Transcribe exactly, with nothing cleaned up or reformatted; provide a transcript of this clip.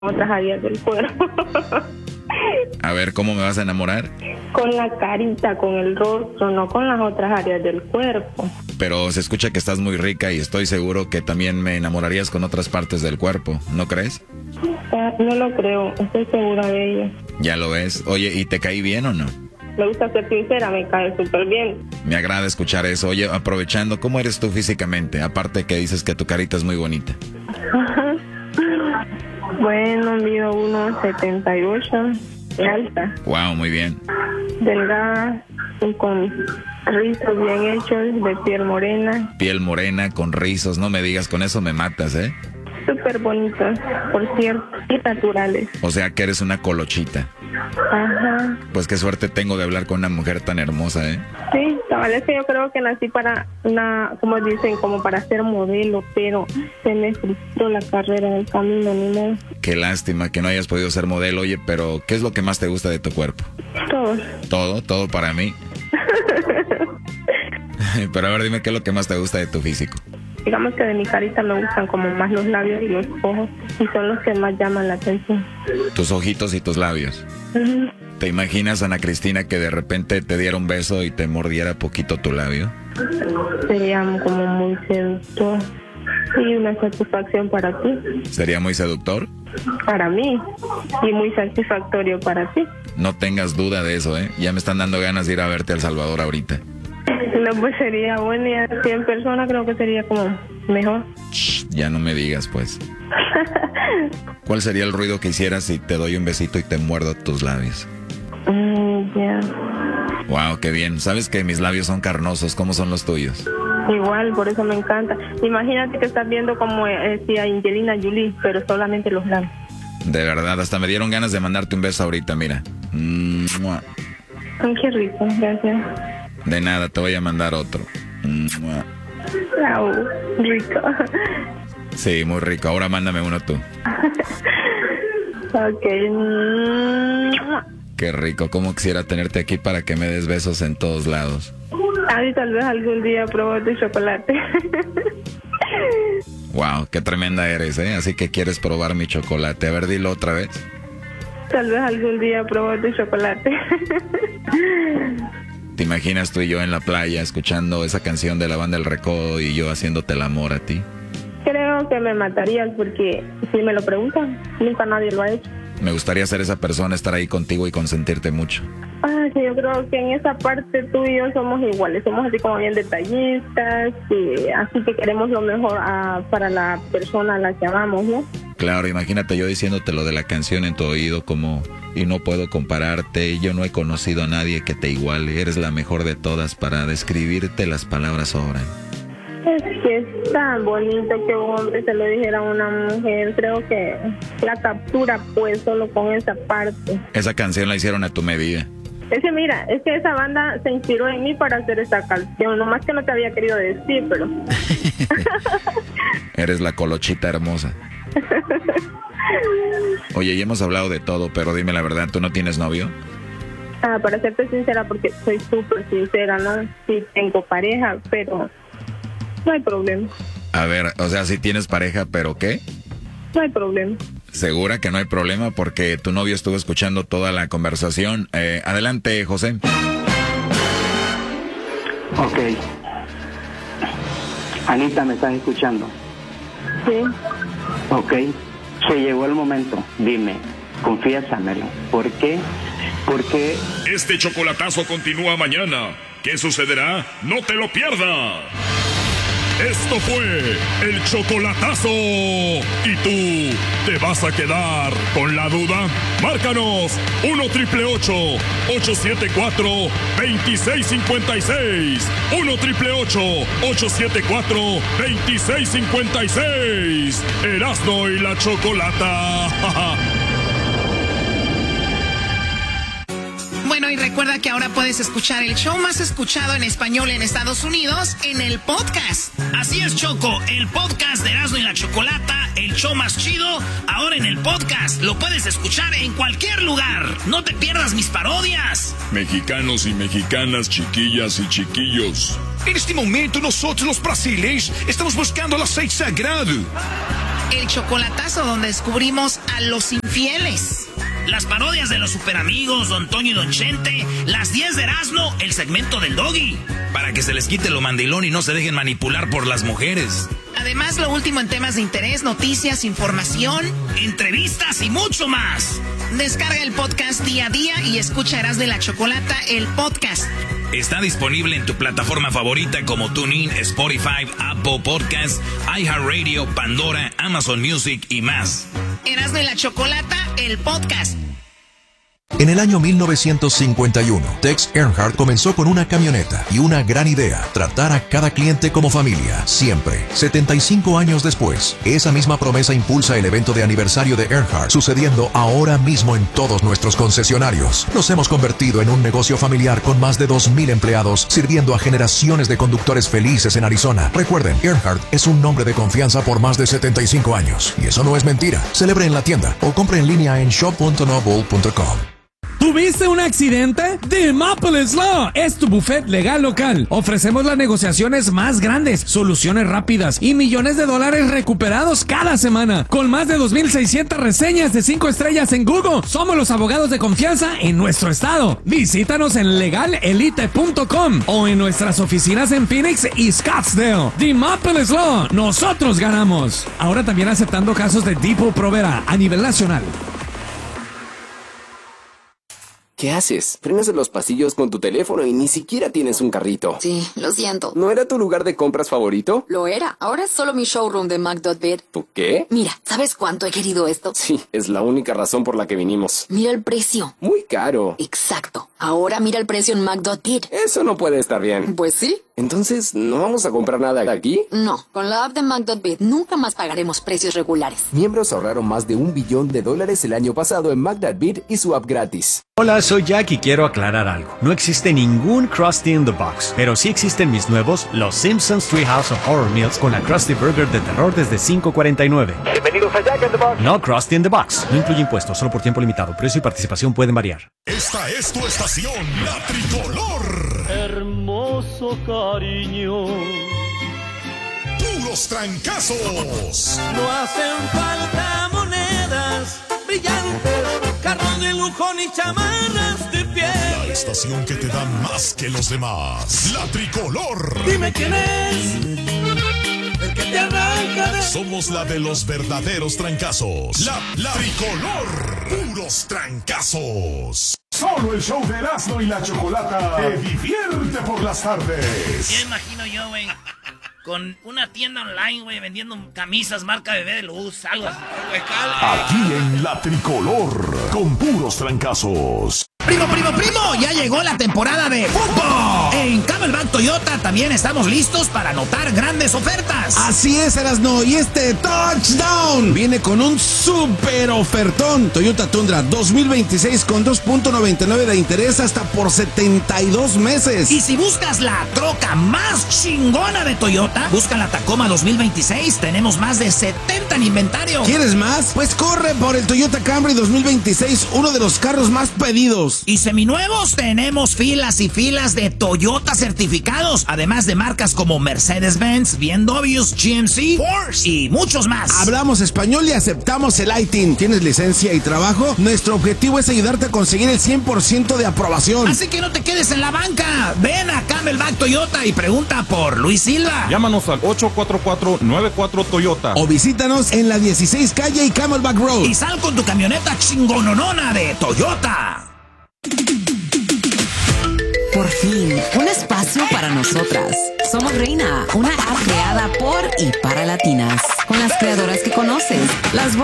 otras áreas del cuerpo. A ver, ¿cómo me vas a enamorar? Con la carita, con el rostro, no con las otras áreas del cuerpo. Pero se escucha que estás muy rica y estoy seguro que también me enamorarías con otras partes del cuerpo, ¿no crees? Eh, no lo creo, estoy segura de ello. Ya lo ves. Oye, ¿y te caí bien o no? Me gusta ser sincera, me cae súper bien. Me agrada escuchar eso. Oye, aprovechando, ¿cómo eres tú físicamente? Aparte que dices que tu carita es muy bonita. Ajá. Bueno, mido uno setenta y ocho, alta. Wow, muy bien. Delgada, y con rizos bien hechos, de piel morena. Piel morena, con rizos, no me digas, con eso me matas, ¿eh? Súper bonitos, por cierto, y naturales. O sea que eres una colochita. Ajá. Pues qué suerte tengo de hablar con una mujer tan hermosa, ¿eh? Sí, cabal, es que yo creo que nací para una, como dicen, como para ser modelo, pero se me frustró la carrera del camino, ni modo. Qué lástima que no hayas podido ser modelo. Oye, pero ¿qué es lo que más te gusta de tu cuerpo? Todo. Todo, todo para mí. Pero a ver, dime qué es lo que más te gusta de tu físico. Digamos que de mi carita me gustan como más los labios y los ojos, y son los que más llaman la atención. Tus ojitos y tus labios. Uh-huh. ¿Te imaginas, Ana Cristina, que de repente te diera un beso y te mordiera poquito tu labio? Sería como muy seductor y una satisfacción para ti. ¿Sería muy seductor? Para mí, y muy satisfactorio para ti. No tengas duda de eso, ¿eh? Ya me están dando ganas de ir a verte a El Salvador ahorita. No, pues sería bueno, y así en persona creo que sería como mejor. Shh, ya no me digas, pues. ¿Cuál sería el ruido que hicieras si te doy un besito y te muerdo tus labios? Mm, ya. Yeah. Wow, qué bien. ¿Sabes que mis labios son carnosos? ¿Cómo son los tuyos? Igual, por eso me encanta. Imagínate que estás viendo como decía eh, Angelina Jolie, pero solamente los labios. De verdad, hasta me dieron ganas de mandarte un beso ahorita, mira. ¡Mua! Ay, qué rico, gracias. De nada, te voy a mandar otro. ¡Mua! Wow, rico. Sí, muy rico. Ahora mándame uno tú. Ok. Qué rico. Cómo quisiera tenerte aquí para que me des besos en todos lados. Ay, tal vez algún día pruebo tu chocolate. Wow, qué tremenda eres, ¿eh? Así que quieres probar mi chocolate. A ver, dilo otra vez. Tal vez algún día pruebo tu chocolate. ¿Te imaginas tú y yo en la playa escuchando esa canción de la banda El Recodo y yo haciéndote el amor a ti? Creo que me matarías porque si me lo preguntan, nunca nadie lo ha hecho. Me gustaría ser esa persona, estar ahí contigo y consentirte mucho. Ah, sí, yo creo que en esa parte tú y yo somos iguales, somos así como bien detallistas, y así que queremos lo mejor a, para la persona a la que amamos, ¿no? Claro, imagínate yo diciéndote lo de la canción en tu oído como, y no puedo compararte, yo no he conocido a nadie que te iguale, eres la mejor de todas, para describirte las palabras sobran. Es que es tan bonito que un hombre se lo dijera a una mujer. Creo que la captura pues solo con esa parte. Esa canción la hicieron a tu medida. Es que mira, es que esa banda se inspiró en mí para hacer esta canción. Nomás que no te había querido decir, pero... Eres la colochita hermosa. Oye, ya hemos hablado de todo, pero dime la verdad, ¿tú no tienes novio? Ah, para serte sincera, porque soy súper sincera, ¿no? Sí tengo pareja, pero... no hay problema. A ver, o sea, si tienes pareja, ¿pero qué? No hay problema. ¿Segura que no hay problema? Porque tu novio estuvo escuchando toda la conversación. Eh, adelante, José. Ok. Anita, ¿me estás escuchando? Sí. Ok. Se llegó el momento. Dime, confiésamelo. ¿Por qué? Porque... Este chocolatazo continúa mañana. ¿Qué sucederá? ¡No te lo pierdas! Esto fue el chocolatazo. ¿Y tú te vas a quedar con la duda? Márcanos uno triple ocho, ocho siete cuatro, dos seis cinco seis. uno triple ocho, ocho siete cuatro, dos seis cinco seis. Erasmo y la Chocolata. Bueno, y recuerda que ahora puedes escuchar el show más escuchado en español en Estados Unidos en el podcast. Así es, Choco, el podcast de Erasmo y la Chocolata, el show más chido, ahora en el podcast. Lo puedes escuchar en cualquier lugar. No te pierdas mis parodias. Mexicanos y mexicanas, chiquillas y chiquillos. En este momento nosotros los brasileños estamos buscando el aceite sagrado. el chocolatazo donde descubrimos a los infieles. Las parodias de los superamigos, Don Toño y Don Chente, las diez de Erasmo, el segmento del Doggy. Para que se les quite lo mandilón y no se dejen manipular por las mujeres. Además, lo último en temas de interés, noticias, información, entrevistas y mucho más. Descarga el podcast día a día y escucha Erasmo y la Chocolata, el podcast. Está disponible en tu plataforma favorita como TuneIn, Spotify, Apple Podcasts, iHeartRadio, Pandora, Amazon Music y más. Erasmo y la Chocolata, el podcast. En el año mil novecientos cincuenta y uno, Tex Earnhardt comenzó con una camioneta y una gran idea: tratar a cada cliente como familia, siempre. setenta y cinco años después, esa misma promesa impulsa el evento de aniversario de Earnhardt, sucediendo ahora mismo en todos nuestros concesionarios. Nos hemos convertido en un negocio familiar con más de dos mil empleados, sirviendo a generaciones de conductores felices en Arizona. Recuerden, Earnhardt es un nombre de confianza por más de setenta y cinco años. Y eso no es mentira. Celebre en la tienda o compre en línea en shop punto noble punto com. ¿Tuviste un accidente? The Mapolis Law es tu buffet legal local. Ofrecemos las negociaciones más grandes, soluciones rápidas y millones de dólares recuperados cada semana. Con más de dos mil seiscientas reseñas de cinco estrellas en Google, somos los abogados de confianza en nuestro estado. Visítanos en legal elite punto com o en nuestras oficinas en Phoenix y Scottsdale. The Mapolis Law, nosotros ganamos. Ahora también aceptando casos de Depot Provera a nivel nacional. ¿Qué haces? Frenas en los pasillos con tu teléfono y ni siquiera tienes un carrito. Sí, lo siento. ¿No era tu lugar de compras favorito? Lo era. Ahora es solo mi showroom de Mac dot bid. ¿Tú qué? Mira, ¿sabes cuánto he querido esto? Sí, es la única razón por la que vinimos. Mira el precio. Muy caro. Exacto. Ahora mira el precio en Mac dot bid. Eso no puede estar bien. Pues sí. Entonces, ¿no vamos a comprar nada aquí? No, con la app de Mac dot bid nunca más pagaremos precios regulares. Miembros ahorraron más de un billón de dólares el año pasado en Mac dot bid y su app gratis. Hola, soy Jack y quiero aclarar algo. No existe ningún Krusty in the Box, pero sí existen mis nuevos Los Simpsons Treehouse of Horror Meals con la Krusty Burger de terror desde cinco cuarenta y nueve. Bienvenidos a Jack in the Box. No Krusty in the Box. No incluye impuestos, solo por tiempo limitado. Precio y participación pueden variar. Esta es tu estación, La Tricolor. Hermoso cariño. Puros trancazos. No hacen falta monedas brillantes, carros de lujo ni chamarras de piel. La estación que te da más que los demás. La Tricolor. Dime quién es el que te arranca de... Somos la de los verdaderos trancazos. La, la Tricolor. Puros trancazos. Solo el show de Erasmo y la Chocolata te divierte por las tardes. Ya imagino yo, güey, con una tienda online, güey, vendiendo camisas marca Bebé de Luz, algo así. Aquí en La Tricolor, con puros trancazos. Primo, primo, primo, ya llegó la temporada de fútbol. En Camelback Toyota también estamos listos para anotar grandes ofertas. Así es, Erasno, y este touchdown viene con un super ofertón. Toyota Tundra dos mil veintiséis con dos punto noventa y nueve de interés hasta por setenta y dos meses. Y si buscas la troca más chingona de Toyota, busca la Tacoma dos mil veintiséis. Tenemos más de setenta en inventario. ¿Quieres más? Pues corre por el Toyota Camry dos mil veintiséis, uno de los carros más pedidos. Y seminuevos, tenemos filas y filas de Toyota certificados, además de marcas como Mercedes-Benz, B M W, G M C, Porsche y muchos más. Hablamos español y aceptamos el I T I N. ¿Tienes licencia y trabajo? Nuestro objetivo es ayudarte a conseguir el cien por ciento de aprobación. Así que no te quedes en la banca. Ven a Camelback Toyota y pregunta por Luis Silva. Llámanos al ocho cuatro cuatro nueve cuatro Toyota. O visítanos en la dieciséis calle y Camelback Road. Y sal con tu camioneta chingononona de Toyota. Por fin, un espacio para nosotras. Somos Reina, una app creada por y para latinas, con las creadoras que conoces, las